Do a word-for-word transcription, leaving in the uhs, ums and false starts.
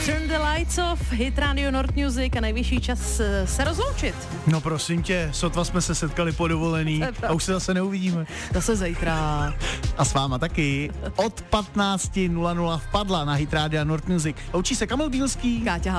Turn the lights off, hit Radio Nord Music a nejvyšší čas se rozloučit. No prosím tě, sotva jsme se setkali po dovolený a už se zase neuvidíme. Zase zítra. A s váma taky. Od patnáct nula nula vpadla na hit Radio Nord Music. Loučí se Kamil Bílský. Káťa